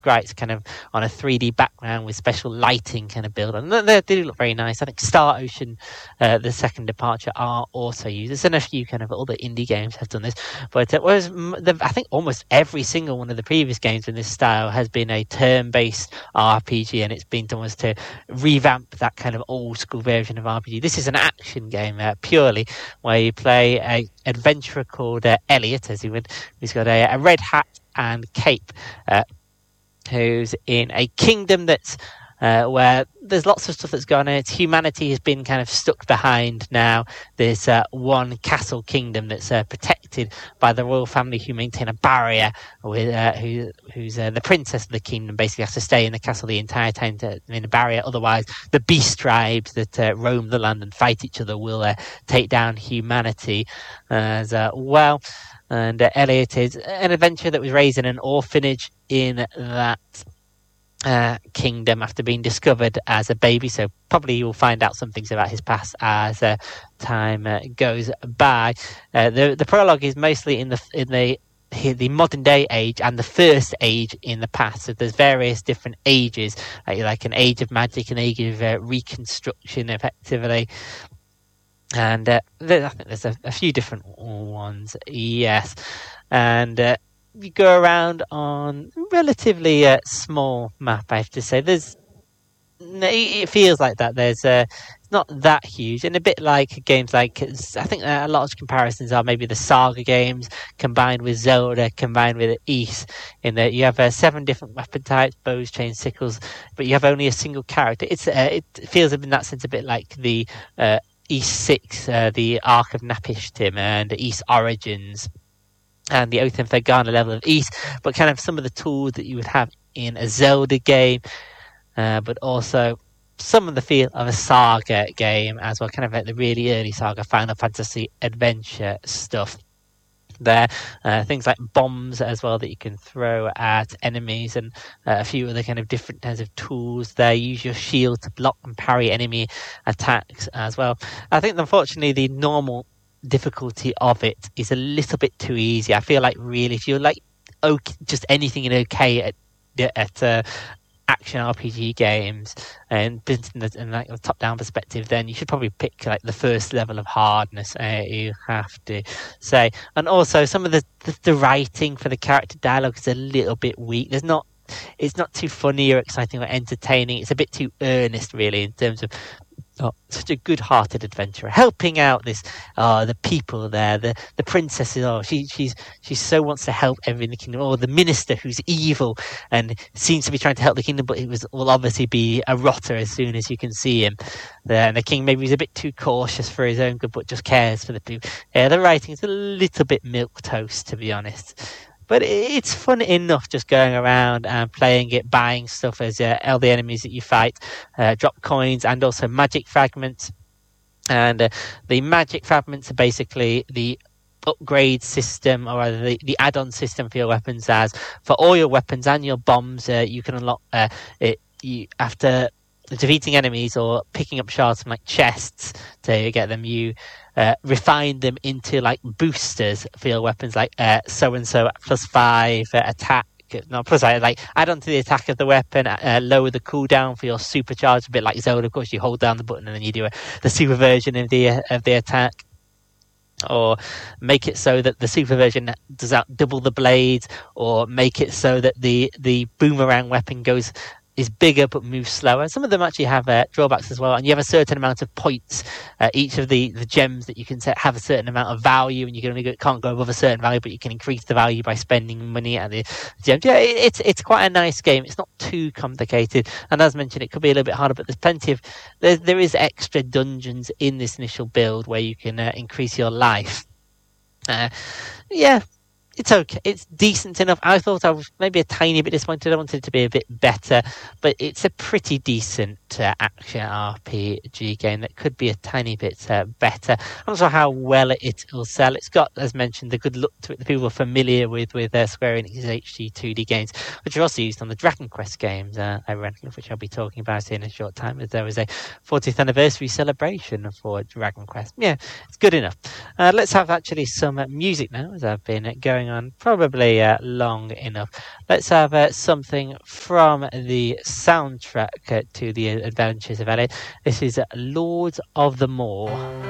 sprites kind of on a 3D background with special lighting kind of build on. They do look very nice. I think Star Ocean, the second departure, are also used. There's been a few kind of other indie games have done this, but whereas I think almost every single one of the previous games in this style has been a turn-based RPG, and it's been done was to revamp that kind of old school version of RPG. This is an action game purely, where you play a adventurer called Elliot, who's got a red hat and cape, who's in a kingdom that's where there's lots of stuff that's going on. Humanity has been kind of stuck behind now. There's one castle kingdom that's protected by the royal family, who maintain a barrier with who's the princess of the kingdom. Basically has to stay in the castle the entire time in a barrier. Otherwise, the beast tribes that roam the land and fight each other will take down humanity as well. And Elliot is an adventurer that was raised in an orphanage in that kingdom after being discovered as a baby, so probably you'll find out some things about his past as time goes by. The prologue is mostly in the modern day age and the first age in the past, so there's various different ages, like an age of magic, an age of reconstruction effectively, and I think there's a few different ones, yes. And you go around on relatively small map, I have to say. It feels like that. It's not that huge, and a bit like games like, I think a lot of comparisons are maybe the Saga games combined with Zelda, combined with Ys, in that you have 7 different weapon types, bows, chains, sickles, but you have only a single character. It feels in that sense a bit like the Ys 6, the Ark of Napishtim, and Ys Origins, and the Oath and Fergana level of Ys, but kind of some of the tools that you would have in a Zelda game, but also some of the feel of a Saga game as well, kind of like the really early Saga Final Fantasy adventure stuff there. Things like bombs as well that you can throw at enemies, and a few other kind of different kinds of tools there. Use your shield to block and parry enemy attacks as well. I think unfortunately the normal difficulty of it is a little bit too easy. I feel like really if you're like just anything in okay at action RPG games and in like a top-down perspective, then you should probably pick like the first level of hardness. You have to say, and also some of the writing for the character dialogue is a little bit weak. It's not too funny or exciting or entertaining. It's a bit too earnest, really, in terms of such a good-hearted adventurer helping out the people there, the princesses. She so wants to help everyone in the kingdom. Or the minister who's evil and seems to be trying to help the kingdom, but will obviously be a rotter as soon as you can see him there. And the king maybe is a bit too cautious for his own good, but just cares for the people. The writing is a little bit milquetoast, to be honest. But it's fun enough just going around and playing it, buying stuff as all the enemies that you fight, drop coins and also magic fragments. And the magic fragments are basically the upgrade system, or rather the add-on system for your weapons. As for all your weapons and your bombs, you can unlock after defeating enemies or picking up shards from like chests to get them. You refine them into like boosters for your weapons, like so and so +5 attack. Not plus, like add on to the attack of the weapon, lower the cooldown for your supercharge, a bit like Zelda. Of course, you hold down the button and then you do the super version of the attack. Or make it so that the super version does out double the blades, or make it so that the boomerang weapon is bigger but moves slower. Some of them actually have drawbacks as well, and you have a certain amount of points. Each of the gems that you can set have a certain amount of value, and you can can't go above a certain value, but you can increase the value by spending money at the gems. Yeah, it's quite a nice game. It's not too complicated, and as mentioned, it could be a little bit harder, but there's plenty of there is extra dungeons in this initial build where you can increase your life. It's okay. It's decent enough. I thought I was maybe a tiny bit disappointed. I wanted it to be a bit better, but it's a pretty decent action RPG game that could be a tiny bit better. I'm not sure how well it will sell. It's got, as mentioned, the good look to it that people are familiar with Square Enix's HD 2D games, which are also used on the Dragon Quest games, ironically, which I'll be talking about in a short time, as there was a 40th anniversary celebration for Dragon Quest. Yeah, it's good enough. Let's have actually some music now, as I've been going on probably long enough. Let's have something from the soundtrack to The Adventures of Elliot. This is Lords of the Moor.